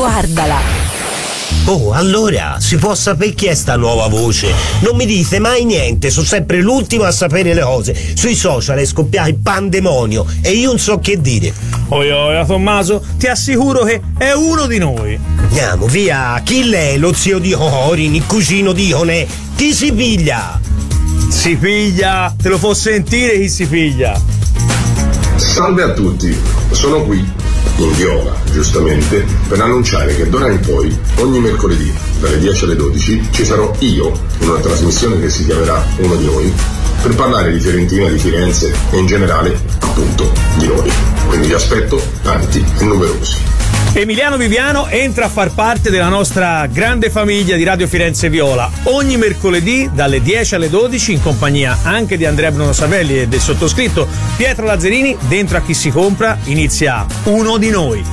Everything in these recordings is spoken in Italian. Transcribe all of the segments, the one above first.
guardala. Oh, allora, si può sapere chi è sta nuova voce? Non mi dite mai niente, sono sempre l'ultimo a sapere le cose. Sui social è scoppiato il pandemonio e io non so che dire. Oia, Tommaso, ti assicuro che è uno di noi. Andiamo, via, chi l'è? Lo zio di Corin, il cugino di Ionè? Chi si piglia? Si piglia, te lo può sentire chi si piglia. Salve a tutti, sono qui, in viola, giustamente, per annunciare che d'ora in poi, ogni mercoledì, dalle 10 alle 12, ci sarò io, in una trasmissione che si chiamerà Uno di Noi, per parlare di Fiorentina, di Firenze e in generale, appunto, di noi. Quindi vi aspetto tanti e numerosi. Emiliano Viviano entra a far parte della nostra grande famiglia di Radio Firenze Viola ogni mercoledì dalle 10 alle 12 in compagnia anche di Andrea Bruno Savelli e del sottoscritto Pietro Lazzarini. Dentro a Chi si compra inizia Uno di Noi.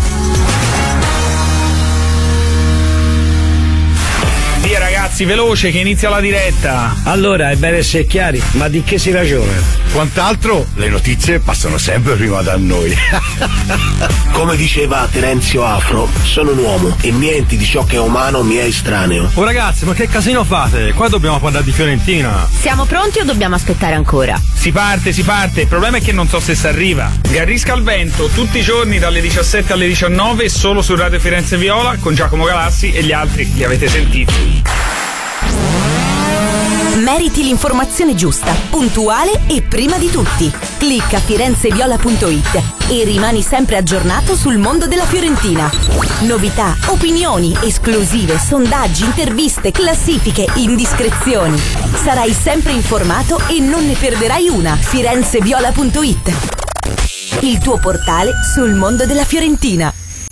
Via ragazzi, veloce che inizia la diretta. Allora, è bene essere chiari, ma di che si ragiona? Quant'altro, le notizie passano sempre prima da noi. Come diceva Terenzio Afro, sono un uomo e niente di ciò che è umano mi è estraneo. Oh ragazzi, ma che casino fate? Qua dobbiamo parlare di Fiorentina. Siamo pronti o dobbiamo aspettare ancora? Si parte. Il problema è che non so se si arriva. Garrisca al vento tutti i giorni dalle 17 alle 19 solo su Radio Firenze Viola con Giacomo Galassi e gli altri li avete sentiti. Meriti l'informazione giusta, puntuale e prima di tutti. Clicca firenzeviola.it e rimani sempre aggiornato sul mondo della Fiorentina. Novità, opinioni, esclusive, sondaggi, interviste, classifiche, indiscrezioni. Sarai sempre informato e non ne perderai una. firenzeviola.it, il tuo portale sul mondo della Fiorentina.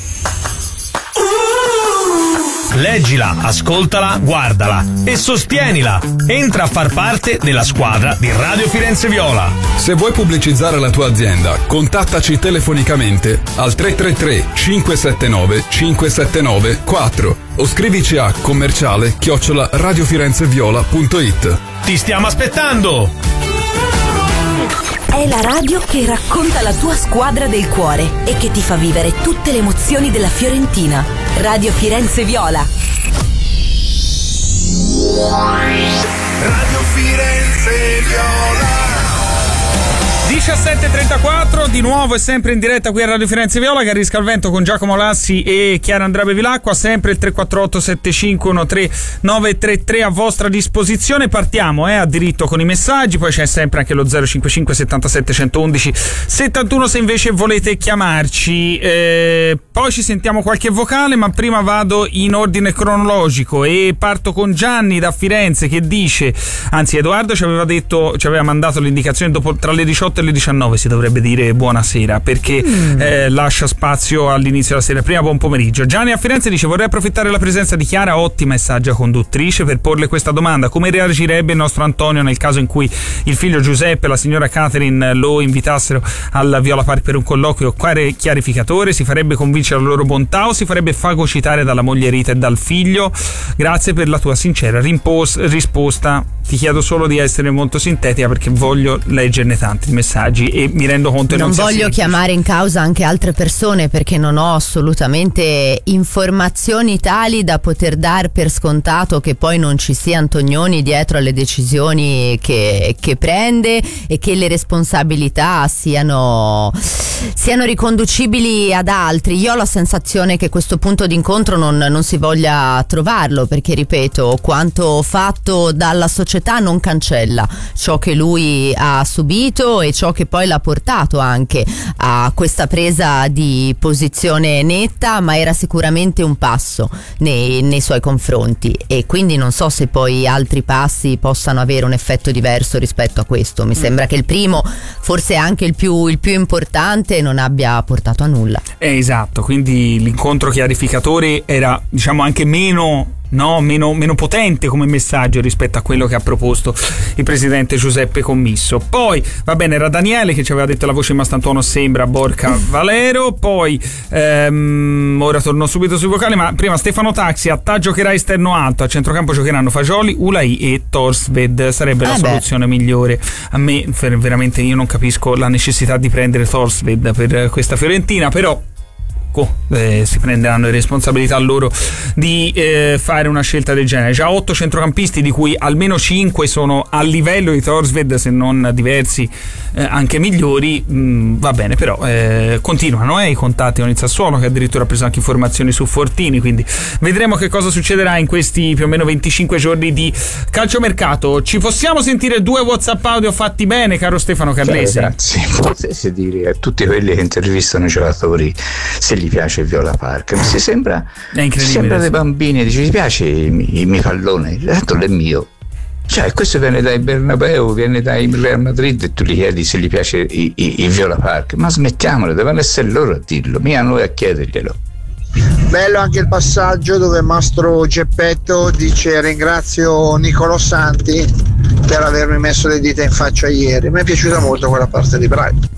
Leggila, ascoltala, guardala e sostienila. Entra a far parte della squadra di Radio Firenze Viola. Se vuoi pubblicizzare la tua azienda, contattaci telefonicamente al 333 579 579 4 o scrivici a commerciale@radiofirenzeviola.it. Ti stiamo aspettando! È la radio che racconta la tua squadra del cuore e che ti fa vivere tutte le emozioni della Fiorentina. Radio Firenze Viola. Radio Firenze Viola. 17:34, di nuovo e sempre in diretta qui a Radio Firenze Viola, Garrisca al vento con Giacomo Lassi e Chiara Andrea Bevilacqua, sempre il 348 7513 933 a vostra disposizione. Partiamo a diritto con i messaggi, poi c'è sempre anche lo 055 77 111 71 se invece volete chiamarci, poi ci sentiamo qualche vocale, ma prima vado in ordine cronologico e parto con Gianni da Firenze che dice, anzi Edoardo ci aveva mandato l'indicazione dopo, tra le 18 e le 19 si dovrebbe dire buonasera perché lascia spazio all'inizio della sera. Prima buon pomeriggio. Gianni a Firenze dice: vorrei approfittare della presenza di Chiara, ottima e saggia conduttrice, per porle questa domanda: come reagirebbe il nostro Antonio nel caso in cui il figlio Giuseppe e la signora Catherine lo invitassero alla Viola Park per un colloquio chiarificatore? Si farebbe convincere la loro bontà o si farebbe fagocitare dalla moglie Rita e dal figlio? Grazie per la tua sincera risposta. Ti chiedo solo di essere molto sintetica perché voglio leggerne tanti messaggi e mi rendo conto che non voglio chiamare in causa anche altre persone perché non ho assolutamente informazioni tali da poter dar per scontato che poi non ci sia Antonioni dietro alle decisioni che prende e che le responsabilità siano riconducibili ad altri. Io ho la sensazione che questo punto d'incontro non si voglia trovarlo perché, ripeto, quanto fatto dalla società non cancella ciò che lui ha subito e ciò che poi l'ha portato anche a questa presa di posizione netta, ma era sicuramente un passo nei suoi confronti e quindi non so se poi altri passi possano avere un effetto diverso rispetto a questo. Mi sembra che il primo, forse anche il più importante, non abbia portato a nulla. Esatto, quindi l'incontro chiarificatore era, diciamo, anche meno potente come messaggio rispetto a quello che ha proposto il presidente Giuseppe Commisso. Poi va bene, era Daniele che ci aveva detto la voce di Mastantuono sembra Borca Valero. Poi ora torno subito sui vocali, ma prima Stefano Taxi: Attà giocherà esterno alto, a centrocampo giocheranno Fagioli, Ulai e Torsved, sarebbe la soluzione migliore. A me veramente io non capisco la necessità di prendere Torsved per questa Fiorentina, però attacco, si prenderanno le responsabilità loro di fare una scelta del genere. Già 8 centrocampisti, di cui almeno 5 sono a livello di Thorstvedt, se non diversi anche migliori. Va bene, però continuano i contatti con il Sassuolo, che addirittura ha preso anche informazioni su Fortini, quindi vedremo che cosa succederà in questi più o meno 25 giorni di calciomercato. Ci possiamo sentire 2 WhatsApp audio fatti bene, caro Stefano Carresi? Grazie. Potessi dire a tutti quelli che intervistano i giocatori se gli piace il Viola Park, mi sembra dei bambini, dice: ti piace il mio pallone? Tanto è mio. Cioè, questo viene dai Bernabeu, viene dai Real Madrid, e tu gli chiedi se gli piace il Viola Park. Ma smettiamolo, devono essere loro a dirlo, mica noi a chiederglielo. Bello anche il passaggio dove Mastro Geppetto dice: ringrazio Nicolò Santi per avermi messo le dita in faccia ieri. Mi è piaciuta molto quella parte di Bright.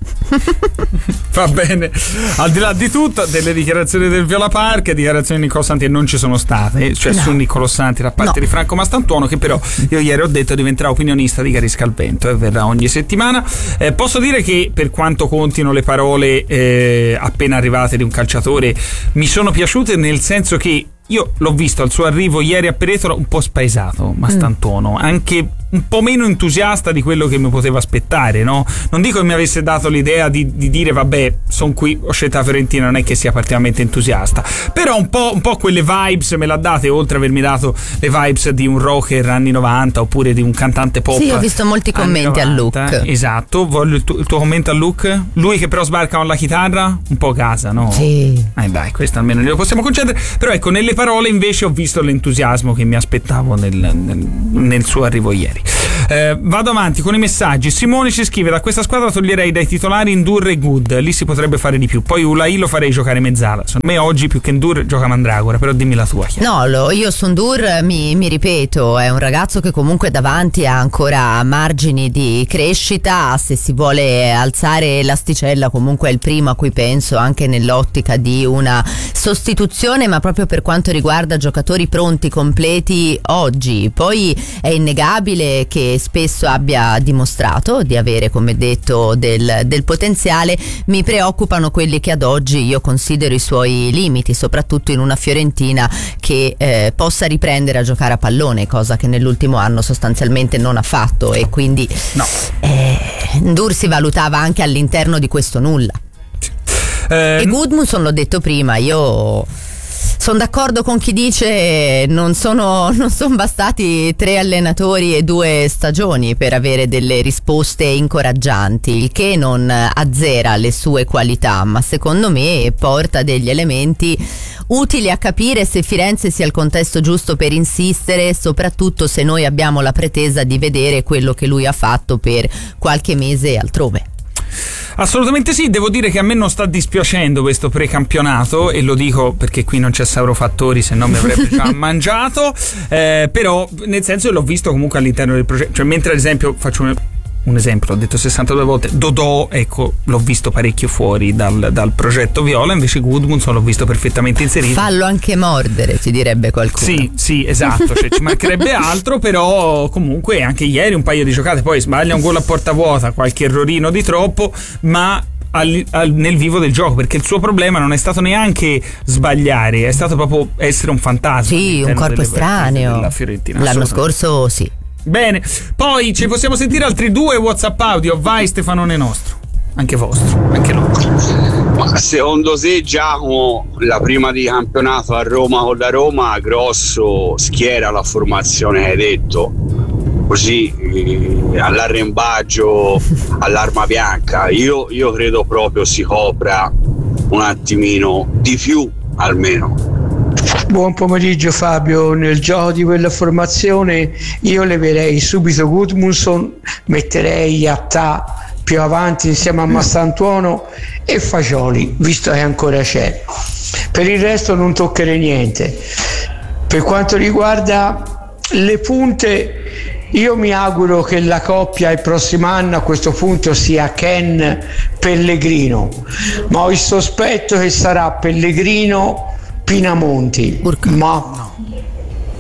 Va bene, al di là di tutto, delle dichiarazioni del Viola Park, dichiarazioni di Nicolò Santi non ci sono state, cioè su Nicolò Santi da parte di Franco Mastantuono, che però io ieri ho detto diventerà opinionista di Garisca al Vento e verrà ogni settimana. Posso dire che, per quanto contino le parole appena arrivate di un calciatore, mi sono piaciute, nel senso che io l'ho visto al suo arrivo ieri a Peretola un po' spaesato, Mastantuono, anche un po' meno entusiasta di quello che mi poteva aspettare, no? Non dico che mi avesse dato l'idea di dire vabbè, sono qui, ho scelto la Fiorentina, non è che sia particolarmente entusiasta, però un po' quelle vibes me l'ha date, oltre a avermi dato le vibes di un rocker anni 90 oppure di un cantante pop. Sì, ho visto molti commenti al look. Esatto, voglio il tuo commento al look. Lui che però sbarca con la chitarra, un po' casa, no? Sì. Dai, questo almeno glielo possiamo concedere. Però ecco, nelle parole invece ho visto l'entusiasmo che mi aspettavo nel suo arrivo ieri. Vado avanti con i messaggi. Simone ci scrive: da questa squadra toglierei dai titolari Ndur e Good, lì si potrebbe fare di più, poi Ulai lo farei giocare mezzala. Secondo me oggi più che Ndur gioca Mandragora, però dimmi la tua. Io su Ndur mi ripeto, è un ragazzo che comunque davanti ha ancora margini di crescita, se si vuole alzare l'asticella comunque è il primo a cui penso, anche nell'ottica di una sostituzione, ma proprio per quanto riguarda giocatori pronti, completi oggi. Poi è innegabile che spesso abbia dimostrato di avere, come detto, del potenziale. Mi preoccupano quelli che ad oggi io considero i suoi limiti, soprattutto in una Fiorentina che possa riprendere a giocare a pallone, cosa che nell'ultimo anno sostanzialmente non ha fatto, e quindi Ndur si valutava anche all'interno di questo nulla. E Gudmundsson, l'ho detto prima, io sono d'accordo con chi dice non sono bastati 3 allenatori e 2 stagioni per avere delle risposte incoraggianti, il che non azzera le sue qualità, ma secondo me porta degli elementi utili a capire se Firenze sia il contesto giusto per insistere, soprattutto se noi abbiamo la pretesa di vedere quello che lui ha fatto per qualche mese altrove. Assolutamente sì, devo dire che a me non sta dispiacendo questo precampionato, e lo dico perché qui non c'è Sauro Fattori, se no mi avrebbe già mangiato, però nel senso che l'ho visto comunque all'interno del progetto, cioè mentre ad esempio faccio un esempio, l'ho detto 62 volte, Dodò, ecco, l'ho visto parecchio fuori dal progetto Viola, invece Gudmundsson l'ho visto perfettamente inserito. Fallo anche mordere, ci direbbe qualcuno. Sì, esatto, cioè ci mancherebbe altro, però comunque anche ieri un paio di giocate, poi sbaglia un gol a porta vuota, qualche errorino di troppo, ma nel vivo del gioco, perché il suo problema non è stato neanche sbagliare, è stato proprio essere un fantasma. Sì, un corpo estraneo. L'anno scorso sì. Bene, poi ci possiamo sentire altri 2 WhatsApp audio. Vai Stefanone nostro, anche vostro, anche nostro. Ma secondo te, Giacomo, la prima di campionato a Roma con la Roma, Grosso schiera la formazione che hai detto, così all'arrembaggio, all'arma bianca? Io credo proprio si copra un attimino di più, almeno. Buon pomeriggio Fabio. Nel gioco di quella formazione io leverei subito Gudmundsson, metterei Attà più avanti insieme a Mastantuono e Fagioli, visto che ancora c'è. Per il resto non toccherei niente. Per quanto riguarda le punte, io mi auguro che la coppia il prossimo anno a questo punto sia Ken Pellegrino, ma ho il sospetto che sarà Pellegrino Pinamonti. Ma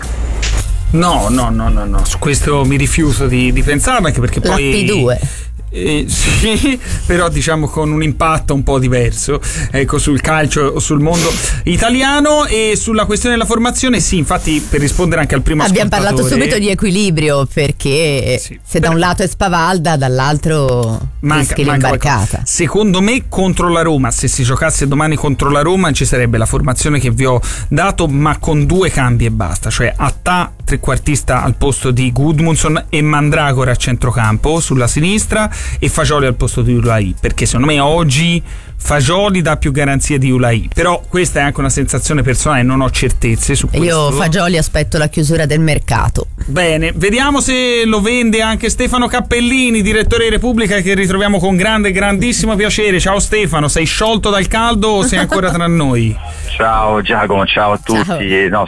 no, su questo mi rifiuto di pensare, anche perché poi la P2. Sì, però diciamo con un impatto un po' diverso, ecco, sul calcio o sul mondo italiano. E sulla questione della formazione, sì, infatti, per rispondere anche al primo abbiamo parlato subito di equilibrio, perché se da un lato è spavalda, dall'altro rischi l'imbarcata. Secondo me contro la Roma, se si giocasse domani contro la Roma, ci sarebbe la formazione che vi ho dato, ma con 2 cambi e basta, cioè Attà trequartista al posto di Gudmundsson e Mandragora a centrocampo sulla sinistra e Fagioli al posto di Ulai, perché secondo me oggi Fagioli dà più garanzie di Ulai, però questa è anche una sensazione personale, non ho certezze su questo. Io Fagioli aspetto la chiusura del mercato. Bene, vediamo se lo vende anche Stefano Cappellini, direttore di Repubblica, che ritroviamo con grandissimo piacere. Ciao Stefano, sei sciolto dal caldo o sei ancora tra noi? Ciao Giacomo, ciao a tutti. No,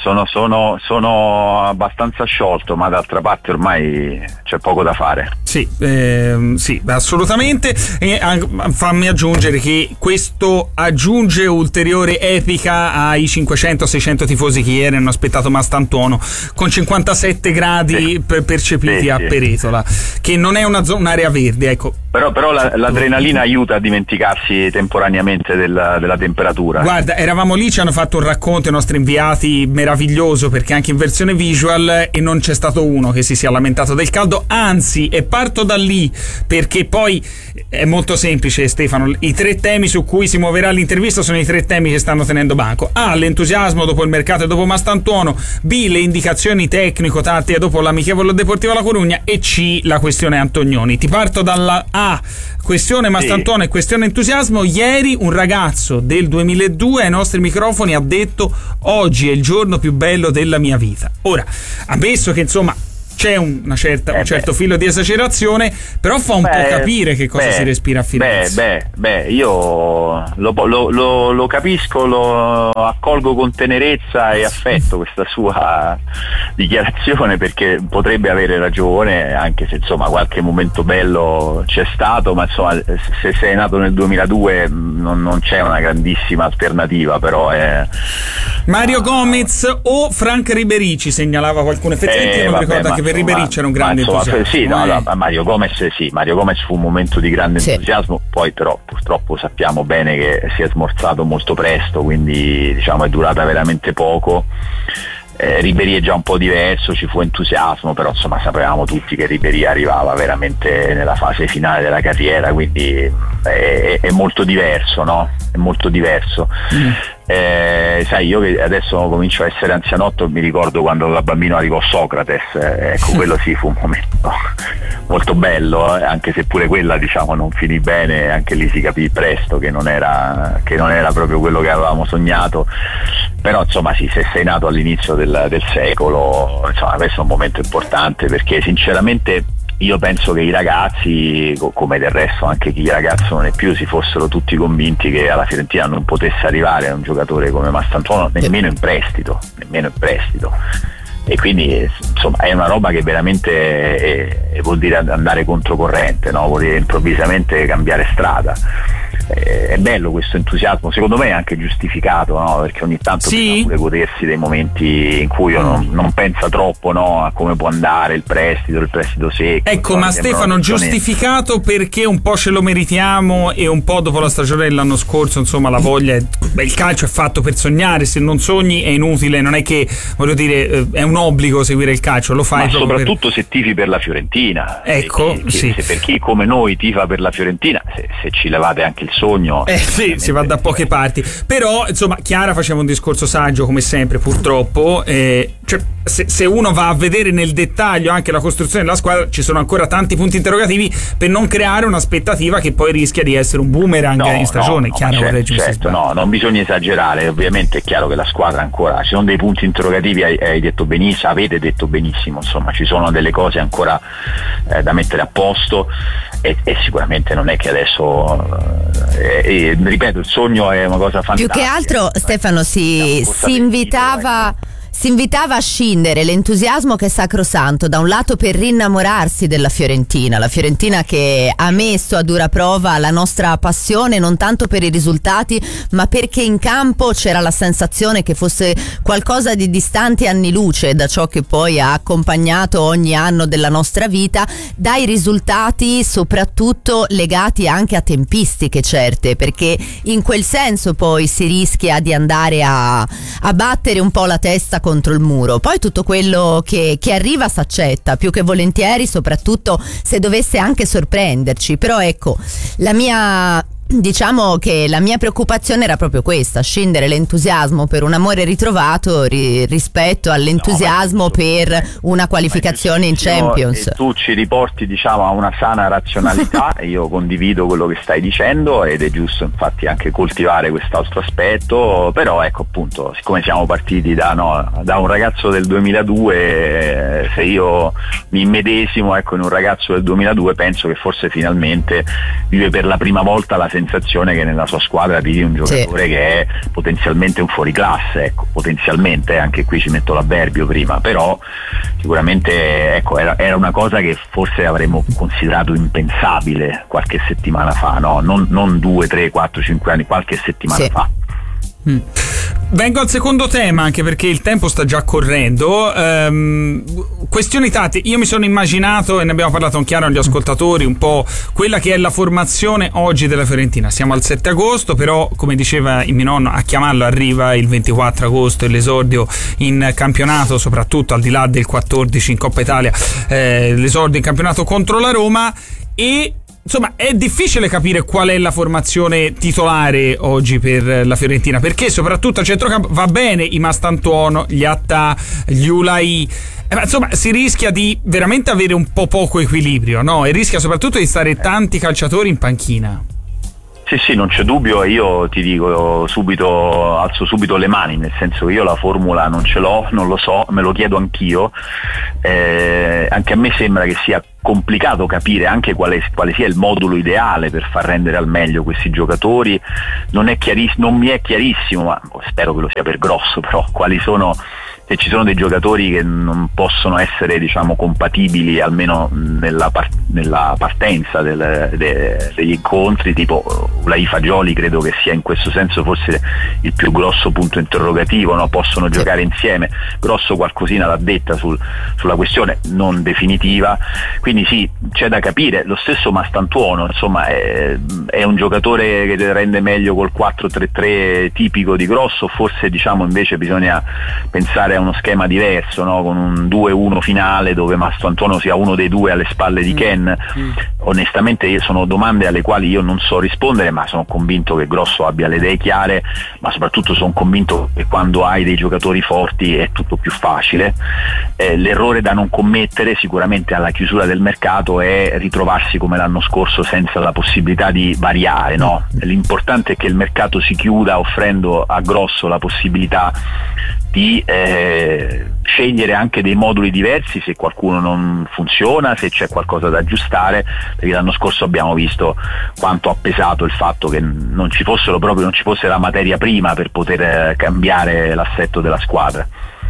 sono abbastanza sciolto, ma d'altra parte ormai c'è poco da fare. Sì, assolutamente. E fammi aggiungere che questo aggiunge ulteriore epica ai 500-600 tifosi che ieri hanno aspettato Mastantuono con 57 gradi percepiti a Peretola, che non è un'area verde, ecco. Però l'adrenalina aiuta a dimenticarsi temporaneamente della temperatura. Guarda, eravamo lì, ci hanno fatto un racconto i nostri inviati meraviglioso, perché anche in versione visual, e non c'è stato uno che si sia lamentato del caldo, anzi, e parto da lì perché poi è molto semplice, Stefano. I 3 temi su cui si muoverà l'intervista sono i 3 temi che stanno tenendo banco: A, l'entusiasmo dopo il mercato e dopo Mastantuono; B, le indicazioni tecnico-tattiche dopo l'amichevole Deportivo La Corugna; e C, la questione Antonioni. Ti parto dalla A, questione Mastantuono e questione entusiasmo. Ieri un ragazzo del 2002 ai nostri microfoni ha detto: oggi è il giorno più bello della mia vita. Ora, ammesso che insomma c'è un certo filo di esagerazione, però fa un po' capire che cosa si respira a Firenze. Io lo capisco, lo accolgo con tenerezza e affetto questa sua dichiarazione, perché potrebbe avere ragione, anche se insomma qualche momento bello c'è stato, ma insomma se sei nato nel 2002 non c'è una grandissima alternativa, però è Mario Gomez o Frank Ribéry, ci segnalava qualcuno. Effettivamente io non mi ricordo, anche per Ribéry c'era un grande entusiasmo. Sì, Mario Gomez fu un momento di grande entusiasmo, poi però purtroppo sappiamo bene che si è smorzato molto presto, quindi diciamo è durata veramente poco. Ribéry è già un po' diverso, ci fu entusiasmo, però insomma sapevamo tutti che Ribéry arrivava veramente nella fase finale della carriera, quindi è molto diverso, no? È molto diverso. Sai, io che adesso comincio a essere anzianotto, mi ricordo quando da bambino arrivò Socrates, ecco, quello sì fu un momento molto bello, anche se pure quella diciamo non finì bene, anche lì si capì presto che non era proprio quello che avevamo sognato, però insomma sì, se sei nato all'inizio del secolo, insomma questo è un momento importante, perché sinceramente io penso che i ragazzi, come del resto anche chi ragazzo non è più, si fossero tutti convinti che alla Fiorentina non potesse arrivare un giocatore come Mastantuono nemmeno in prestito, e quindi insomma è una roba che veramente vuol dire andare controcorrente, no? Vuol dire improvvisamente cambiare strada. È bello questo entusiasmo, secondo me è anche giustificato, no? Perché ogni tanto bisogna pure godersi dei momenti in cui uno non pensa troppo, no? A come può andare il prestito secco. Ecco, ma Stefano, giustificato perché un po' ce lo meritiamo e un po' dopo la stagione dell'anno scorso, insomma, la voglia il calcio è fatto per sognare, se non sogni è inutile, non è che, voglio dire, è un obbligo seguire il calcio, lo fai, ma soprattutto se tifi per la Fiorentina. Ecco, se per chi come noi tifa per la Fiorentina, se ci levate anche il sogno, si va da poche parti. Però insomma Chiara faceva un discorso saggio come sempre, purtroppo, cioè, se uno va a vedere nel dettaglio anche la costruzione della squadra, ci sono ancora tanti punti interrogativi per non creare un'aspettativa che poi rischia di essere un boomerang in stagione. Chiara, certo, non bisogna esagerare, ovviamente è chiaro che la squadra ancora, ci sono dei punti interrogativi, hai detto benissimo, avete detto benissimo, insomma ci sono delle cose ancora da mettere a posto, e sicuramente non è che adesso ripeto, il sogno è una cosa fantastica. Più che altro Stefano si invitava Si invitava a scindere l'entusiasmo che è sacrosanto, da un lato per rinnamorarsi della Fiorentina, la Fiorentina che ha messo a dura prova la nostra passione, non tanto per i risultati ma perché in campo c'era la sensazione che fosse qualcosa di distanti anni luce da ciò che poi ha accompagnato ogni anno della nostra vita, dai risultati soprattutto legati anche a tempistiche certe, perché in quel senso poi si rischia di andare a battere un po' la testa contro il muro. Poi tutto quello che arriva s'accetta più che volentieri, soprattutto se dovesse anche sorprenderci. Però ecco, diciamo che la mia preoccupazione era proprio questa: scindere l'entusiasmo per un amore ritrovato rispetto all'entusiasmo per una qualificazione in Champions. E tu ci riporti, diciamo, a una sana razionalità e io condivido quello che stai dicendo ed è giusto infatti anche coltivare quest'altro aspetto, però ecco, appunto, siccome siamo partiti da un ragazzo del 2002, se io mi immedesimo, ecco, in un ragazzo del 2002, penso che forse finalmente vive per la prima volta la sensazione che nella sua squadra arrivi un giocatore che è potenzialmente un fuoriclasse, ecco, potenzialmente, anche qui ci metto l'avverbio prima, però sicuramente, ecco, era una cosa che forse avremmo considerato impensabile qualche settimana fa, no? Non 2, 3, 4, 5 anni, qualche settimana fa. Vengo al secondo tema, anche perché il tempo sta già correndo. Questioni tattiche. Io mi sono immaginato, e ne abbiamo parlato con Chiaro agli ascoltatori, un po' quella che è la formazione oggi della Fiorentina. Siamo al 7 agosto, però come diceva il mio nonno, a chiamarlo arriva il 24 agosto, l'esordio in campionato, soprattutto al di là del 14 in Coppa Italia, l'esordio in campionato contro la Roma. E insomma è difficile capire qual è la formazione titolare oggi per la Fiorentina, perché soprattutto a centrocampo va bene i Mastantuono, gli Atta, gli Ulai, ma insomma si rischia di veramente avere un po' poco equilibrio, no? E rischia soprattutto di stare tanti calciatori in panchina. Sì, non c'è dubbio, io ti dico subito, alzo subito le mani, nel senso che io la formula non ce l'ho, non lo so, me lo chiedo anch'io, anche a me sembra che sia complicato capire anche quale sia il modulo ideale per far rendere al meglio questi giocatori. Non mi è chiarissimo, ma spero che lo sia per grosso, però quali sono, se ci sono dei giocatori che non possono essere, diciamo, compatibili almeno nella partenza degli incontri, tipo Ulai Fagioli, credo che sia in questo senso forse il più grosso punto interrogativo, no? Possono giocare insieme, Grosso qualcosina l'ha detta sulla questione, non definitiva, quindi sì, c'è da capire. Lo stesso Mastantuono, insomma, è un giocatore che rende meglio col 4-3-3 tipico di Grosso, forse, diciamo, invece bisogna pensare a uno schema diverso, no? Con un 2-1 finale dove Mastantuono sia uno dei due alle spalle di Ken. Onestamente sono domande alle quali io non so rispondere, ma sono convinto che Grosso abbia le idee chiare, ma soprattutto sono convinto che quando hai dei giocatori forti è tutto più facile. L'errore da non commettere sicuramente alla chiusura del mercato è ritrovarsi come l'anno scorso senza la possibilità di variare, no? L'importante è che il mercato si chiuda offrendo a Grosso la possibilità di scegliere anche dei moduli diversi se qualcuno non funziona, se c'è qualcosa da aggiustare, perché l'anno scorso abbiamo visto quanto ha pesato il fatto che non ci fosse la materia prima per poter cambiare l'assetto della squadra.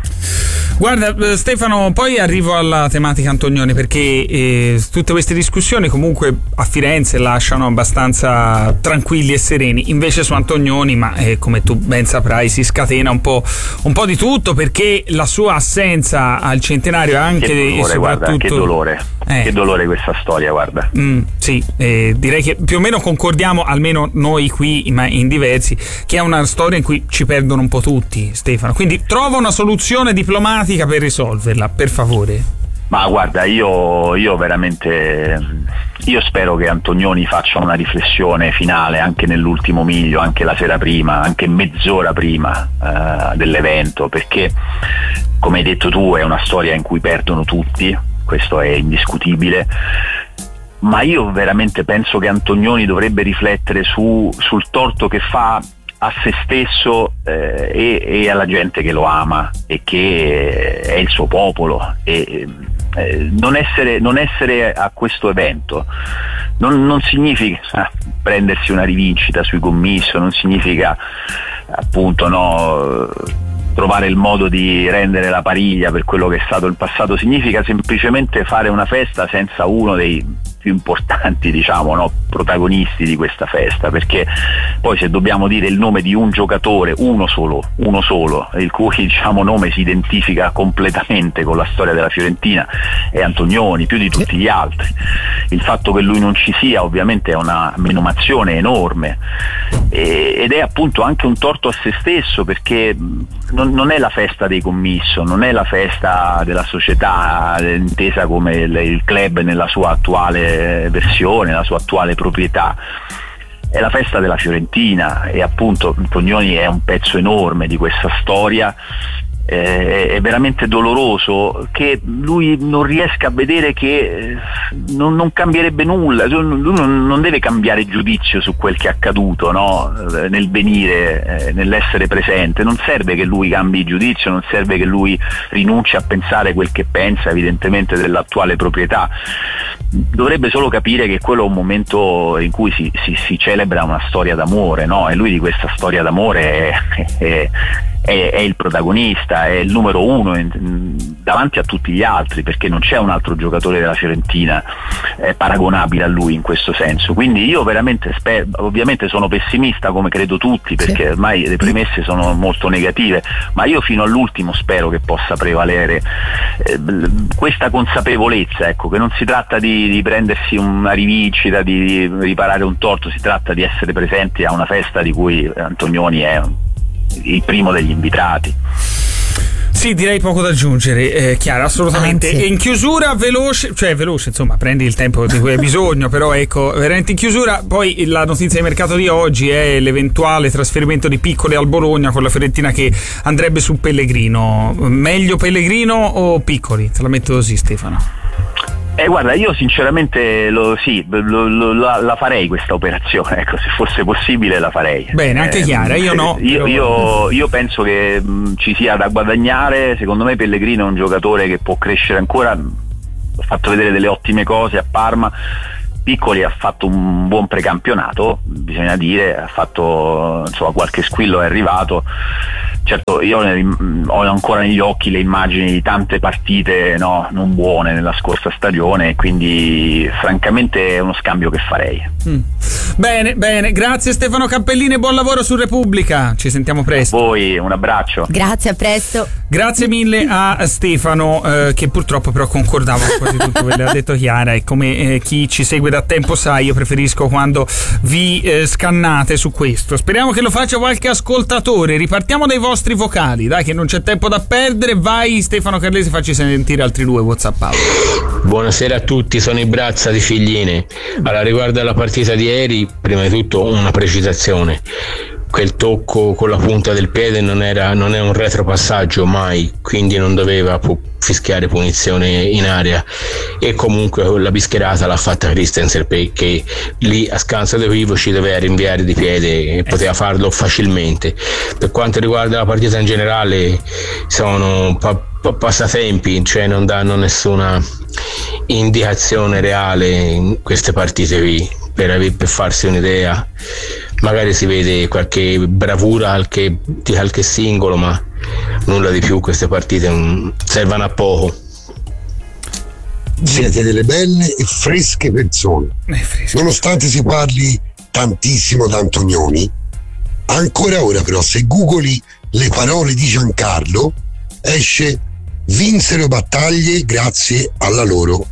Guarda Stefano, poi arrivo alla tematica Antonioni, perché tutte queste discussioni comunque a Firenze lasciano abbastanza tranquilli e sereni, invece su Antonioni, ma come tu ben saprai, si scatena un po' di tutto, perché la sua assenza al centenario anche che dolore, e soprattutto guarda, che dolore questa storia, guarda. Sì, direi che più o meno concordiamo, almeno noi qui, ma in diversi, che è una storia in cui ci perdono un po' tutti, Stefano, quindi trova una soluzione diplomatica per risolverla, per favore. Ma guarda, io veramente spero che Antonioni faccia una riflessione finale anche nell'ultimo miglio, anche la sera prima, anche mezz'ora prima dell'evento, perché come hai detto tu è una storia in cui perdono tutti, questo è indiscutibile, ma io veramente penso che Antonioni dovrebbe riflettere sul torto che fa a se stesso e alla gente che lo ama e che è il suo popolo, e non essere a questo evento non significa prendersi una rivincita sui commisso, non significa appunto trovare il modo di rendere la pariglia per quello che è stato il passato, significa semplicemente fare una festa senza uno dei più importanti, diciamo, no, protagonisti di questa festa, perché poi se dobbiamo dire il nome di un giocatore, uno solo, il cui, diciamo, nome si identifica completamente con la storia della Fiorentina, è Antonioni, più di tutti gli altri. Il fatto che lui non ci sia ovviamente è una menomazione enorme, ed è appunto anche un torto a se stesso, perché non è la festa dei commisso, non è la festa della società intesa come il club nella sua attuale versione, la sua attuale proprietà, è la festa della Fiorentina, e appunto Antonioni è un pezzo enorme di questa storia. È veramente doloroso che lui non riesca a vedere che non cambierebbe nulla, lui non deve cambiare giudizio su quel che è accaduto, no? Nel venire, nell'essere presente. Non serve che lui cambi giudizio, non serve che lui rinunci a pensare quel che pensa evidentemente dell'attuale proprietà. Dovrebbe solo capire che quello è un momento in cui si celebra una storia d'amore, no? E lui di questa storia d'amore è il protagonista, è il numero uno davanti a tutti gli altri, perché non c'è un altro giocatore della Fiorentina paragonabile a lui in questo senso. Quindi io veramente ovviamente sono pessimista, come credo tutti, perché ormai le premesse sono molto negative, ma io fino all'ultimo spero che possa prevalere questa consapevolezza, ecco, che non si tratta di prendersi una rivincita, di riparare un torto, si tratta di essere presenti a una festa di cui Antonioni è il primo degli invitati. Sì, direi poco da aggiungere, Chiara, assolutamente. E in chiusura, veloce, insomma, prendi il tempo di cui hai bisogno, però ecco, veramente in chiusura, poi la notizia di mercato di oggi è l'eventuale trasferimento di Piccoli al Bologna, con la Fiorentina che andrebbe su Pellegrino. Meglio Pellegrino o Piccoli? Te la metto così, Stefano. Guarda, io sinceramente la farei questa operazione, ecco, se fosse possibile la farei. Bene, anche Chiara, io no. Io penso che ci sia da guadagnare. Secondo me Pellegrino è un giocatore che può crescere ancora, ha fatto vedere delle ottime cose a Parma. Piccoli ha fatto un buon precampionato, bisogna dire, ha fatto, insomma, qualche squillo è arrivato. Certo, io ho ancora negli occhi le immagini di tante partite non buone nella scorsa stagione, e quindi francamente è uno scambio che farei. Bene, grazie Stefano Cappellini e buon lavoro su Repubblica, ci sentiamo presto. A voi, un abbraccio. Grazie, a presto. Grazie mille a Stefano, che purtroppo però concordava con quasi tutto quello che ha detto Chiara, e come chi ci segue da tempo sa, io preferisco quando vi scannate su questo. Speriamo che lo faccia qualche ascoltatore. Ripartiamo dai vostri vocali, dai, che non c'è tempo da perdere. Vai Stefano Carlesi, facci sentire altri due WhatsApp audio. Buonasera a tutti, sono Ibrazza di Figline. Allora, riguardo alla partita di ieri, prima di tutto una precisazione: quel tocco con la punta del piede non è un retropassaggio mai, quindi non doveva fischiare punizione in area, e comunque la bischerata l'ha fatta Christensen, perché lì a scanso di equivoci doveva rinviare di piede e poteva farlo facilmente. Per quanto riguarda la partita in generale, sono passatempi, cioè non danno nessuna indicazione reale in queste partite qui per farsi un'idea. Magari si vede qualche bravura di qualche singolo, ma nulla di più. Queste partite servono a poco. Siete delle belle e fresche persone. Nonostante si parli tantissimo da Antonioni, ancora ora però, se googoli le parole di Giancarlo, esce: vinsero battaglie grazie alla loro.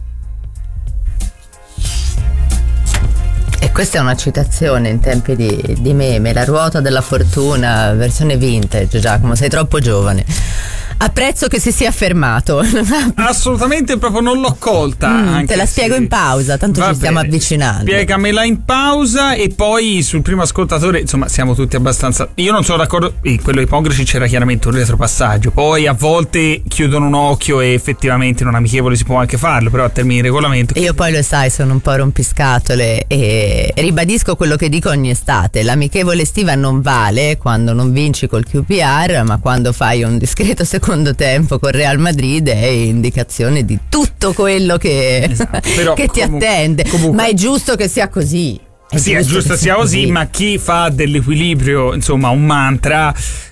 E questa è una citazione in tempi di meme, la ruota della fortuna, versione vintage. Giacomo, sei troppo giovane. Apprezzo che si sia fermato. Assolutamente, proprio non l'ho colta. Te la spiego in pausa, tanto ci stiamo avvicinando. Spiegamela in pausa. E poi sul primo ascoltatore, insomma, siamo tutti abbastanza. Io non sono d'accordo. Quello ipocrisi c'era chiaramente un retropassaggio. Poi a volte chiudono un occhio e effettivamente in un amichevole si può anche farlo, però a termini di regolamento. Io poi lo sai, sono un po' rompiscatole e ribadisco quello che dico ogni estate: l'amichevole estiva non vale quando non vinci col QPR, ma quando fai un discreto secondo tempo con Real Madrid è indicazione di tutto quello che, però, che ti attende. Comunque, ma è giusto che sia così. È giusto sia così, ma chi fa dell'equilibrio, insomma, un mantra,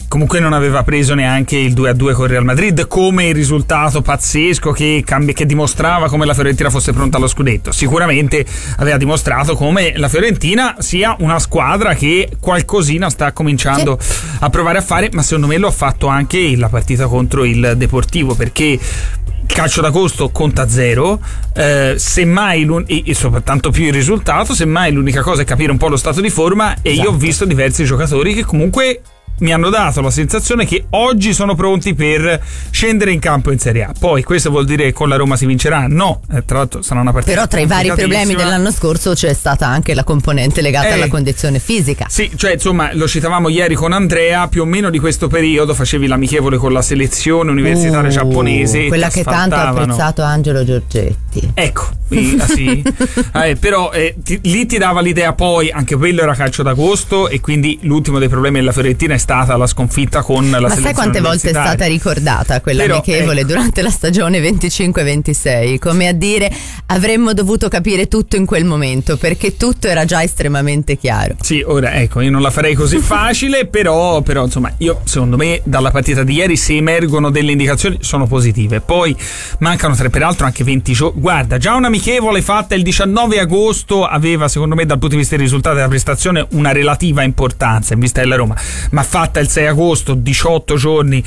comunque non aveva preso neanche il 2-2 con Real Madrid come il risultato pazzesco che dimostrava come la Fiorentina fosse pronta allo scudetto. Sicuramente aveva dimostrato come la Fiorentina sia una squadra che qualcosina sta cominciando a provare a fare, ma secondo me lo ha fatto anche la partita contro il Deportivo, perché calcio d'agosto conta 0, semmai e soprattutto più il risultato, semmai l'unica cosa è capire un po' lo stato di forma, e io ho visto diversi giocatori che comunque mi hanno dato la sensazione che oggi sono pronti per scendere in campo in Serie A. Poi questo vuol dire che con la Roma si vincerà? No, tra l'altro sarà una partita. Però tra i vari problemi dell'anno scorso c'è stata anche la componente legata alla condizione fisica. Sì, cioè insomma lo citavamo ieri con Andrea, più o meno di questo periodo facevi l'amichevole con la selezione universitaria giapponese, quella che tanto ha apprezzato Angelo Giorgetti. Ecco, sì. Però lì ti dava l'idea, poi anche quello era calcio d'agosto, e quindi l'ultimo dei problemi della Fiorentina è stata la sconfitta con la selezione. Ma sai quante volte è stata ricordata quella amichevole durante la stagione 25-26, come a dire avremmo dovuto capire tutto in quel momento, perché tutto era già estremamente chiaro. Sì, ora ecco, io non la farei così facile, però insomma, io secondo me dalla partita di ieri, se emergono delle indicazioni, sono positive. Poi mancano peraltro anche 20 giorni. Guarda, già un'amichevole fatta il 19 agosto aveva, secondo me, dal punto di vista dei risultati della prestazione, una relativa importanza in vista della Roma, ma fatta il 6 agosto, 18 giorni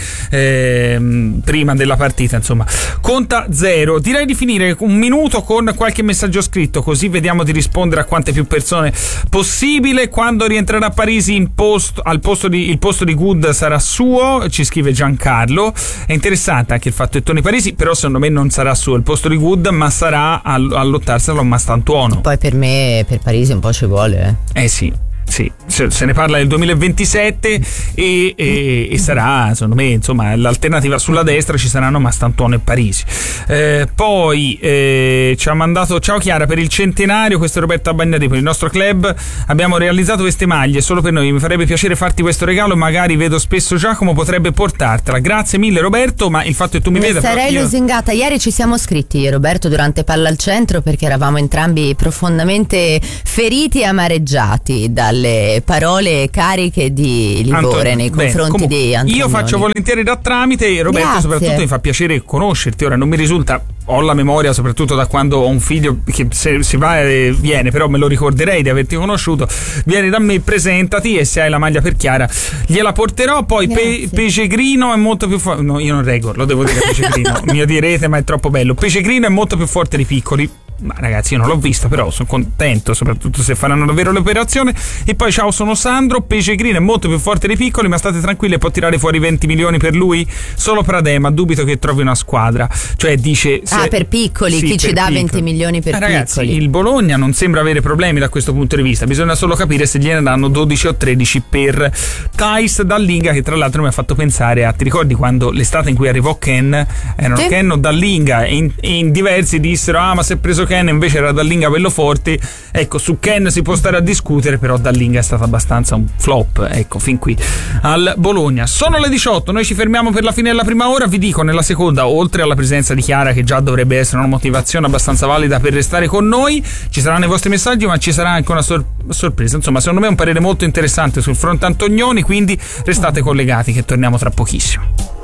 prima della partita, insomma, conta 0. Direi di finire un minuto con qualche messaggio scritto, così vediamo di rispondere a quante più persone possibile. Quando rientrerà a Parisi il posto di Good sarà suo, ci scrive Giancarlo. È interessante anche il fatto che Toni Parisi, però secondo me non sarà suo il posto di Good, ma sarà a lottarselo a Mastantuono. Poi per me, per Parisi un po' ci vuole. Sì, se ne parla del 2027 e sarà, secondo me, insomma, l'alternativa sulla destra ci saranno Mastantuono e Parisi. Poi ci ha mandato: ciao Chiara, per il centenario, questo è Roberto Bagnati, per il nostro club abbiamo realizzato queste maglie solo per noi, mi farebbe piacere farti questo regalo, magari vedo spesso Giacomo, potrebbe portartela. Grazie mille Roberto, ma il fatto che tu mi veda, sarei lusingata. Ieri ci siamo scritti io e Roberto durante Palla al Centro, perché eravamo entrambi profondamente feriti e amareggiati dalle parole cariche di Livore nei confronti di Antonioni. Io faccio volentieri da tramite, e Roberto, grazie. Soprattutto mi fa piacere conoscerti. Ora non mi risulta, ho la memoria soprattutto da quando ho un figlio che se si va e viene, però me lo ricorderei di averti conosciuto. Vieni da me, presentati, e se hai la maglia per Chiara gliela porterò. Poi Pesegrino è molto più forte. No, io non reggo, lo devo dire. Pesegrino mi direte, ma è troppo bello. Pesegrino è molto più forte dei piccoli. Ma ragazzi, io non l'ho visto, però sono contento, soprattutto se faranno davvero l'operazione. E poi ciao, sono Sandro. Pesegrino è molto più forte dei piccoli, ma state tranquilli, può tirare fuori 20 milioni per lui. Solo Pradema, dubito che trovi una squadra. Cioè dice per piccoli, sì, chi ci dà 20 milioni per piccoli? Ragazzi, il Bologna non sembra avere problemi da questo punto di vista, bisogna solo capire se gliene danno 12 o 13 per Thais Dallinga, che tra l'altro mi ha fatto pensare a, ti ricordi quando l'estate in cui arrivò Ken, erano Ken o Dallinga, e in diversi dissero ma se è preso Ken, invece era Dallinga quello forte. Ecco, su Ken si può stare a discutere, però Dallinga è stata abbastanza un flop, ecco, fin qui al Bologna. Sono le 18, noi ci fermiamo per la fine della prima ora. Vi dico, nella seconda, oltre alla presenza di Chiara, che già dovrebbe essere una motivazione abbastanza valida per restare con noi, ci saranno i vostri messaggi, ma ci sarà anche una sorpresa. Insomma, secondo me è un parere molto interessante sul fronte Antonioni, quindi restate collegati che torniamo tra pochissimo.